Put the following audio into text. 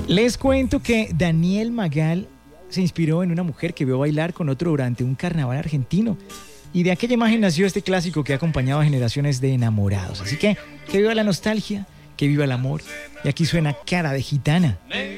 Les cuento que Daniel Magal se inspiró en una mujer que vio bailar con otro durante un carnaval argentino. Y de aquella imagen nació este clásico que ha acompañado a generaciones de enamorados. Así que viva la nostalgia, que viva el amor. Y aquí suena Cara de Gitana.